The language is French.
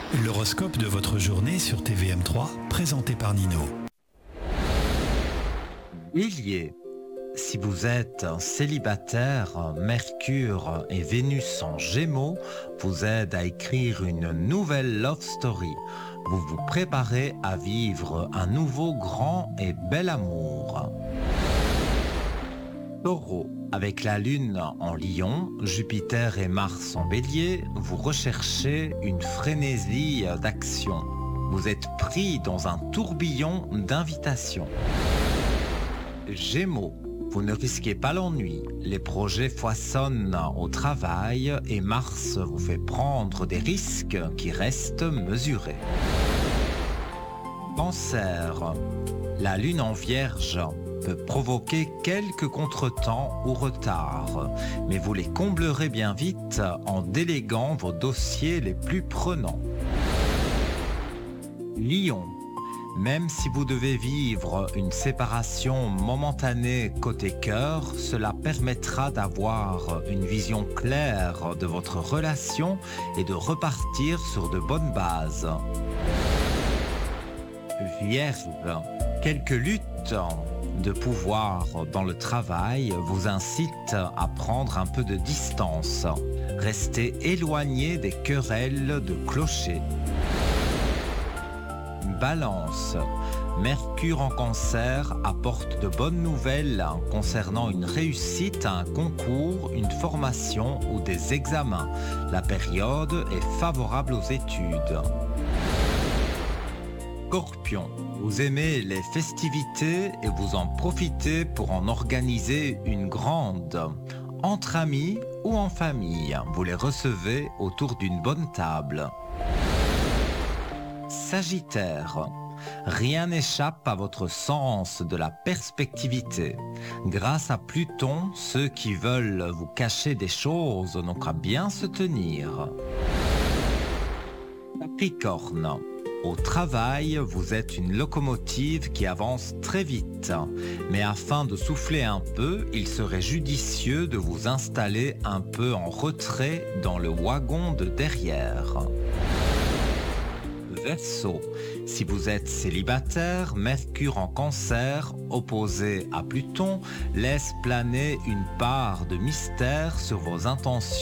L'horoscope de votre journée sur TVM3, présenté par Nino. Bélier, si vous êtes un célibataire, Mercure et Vénus en Gémeaux vous aident à écrire une nouvelle love story. Vous vous préparez à vivre un nouveau grand et bel amour. Taureau, avec la Lune en Lion, Jupiter et Mars en Bélier, vous recherchez une frénésie d'action. Vous êtes pris dans un tourbillon d'invitations. Gémeaux, vous ne risquez pas l'ennui. Les projets foisonnent au travail et Mars vous fait prendre des risques qui restent mesurés. Cancer, la Lune en Vierge peut provoquer quelques contretemps ou retards, mais vous les comblerez bien vite en déléguant vos dossiers les plus prenants. Lion, même si vous devez vivre une séparation momentanée côté cœur, cela permettra d'avoir une vision claire de votre relation et de repartir sur de bonnes bases. Vierge, quelques luttes de pouvoir dans le travail vous incitent à prendre un peu de distance. Restez éloigné des querelles de clocher. Balance, Mercure en Cancer apporte de bonnes nouvelles concernant une réussite à un concours, une formation ou des examens. La période est favorable aux études. Scorpion, vous aimez les festivités et vous en profitez pour en organiser une grande. Entre amis ou en famille, vous les recevez autour d'une bonne table. Sagittaire, rien n'échappe à votre sens de la perspectivité. Grâce à Pluton, ceux qui veulent vous cacher des choses n'ont qu'à bien se tenir. Capricorne, au travail, vous êtes une locomotive qui avance très vite. Mais afin de souffler un peu, il serait judicieux de vous installer un peu en retrait dans le wagon de derrière. Verseau, si vous êtes célibataire, Mercure en Cancer, opposé à Pluton, laisse planer une part de mystère sur vos intentions.